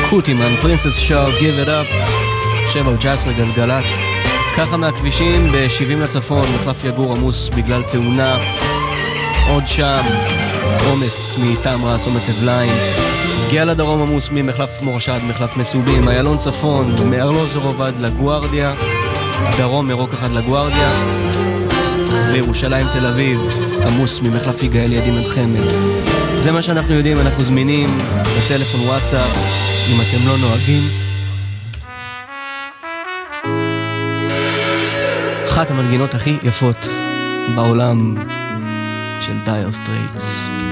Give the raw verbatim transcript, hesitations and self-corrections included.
קוטימן, פרינסס שר, Give It Up, שבע ותשע עשרה גלגלץ. ככה מהכבישים ב-שבעים לצפון, מחלף יגור עמוס בגלל תאונה. עוד שם, עומס מתמרה, צומת אבליים. הגיע לדרום עמוס ממחלף מורשה עד מחלף מסובים. איילון צפון, מארלוזורוב עד לגוארדיה. דרום מרוק אחד לגוארדיה. וירושלים תל אביב, עמוס ממחלף יגאל ידים עד חמד. זה מה שאנחנו יודעים, אנחנו זמינים בטלפון וואטסאפ, אם אתם לא נוהגים. אחת המנגינות הכי יפות בעולם של דייר סטרייטס.